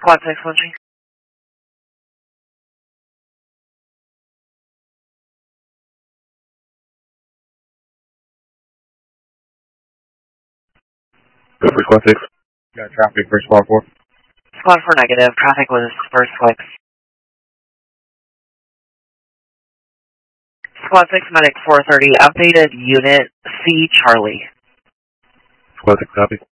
Squad 6 launching. Go for Squad 6. Got traffic for Squad 4. Squad 4 negative. Traffic was first clicks. Squad 6 medic 430. Updated unit C Charlie. Squad 6 copy.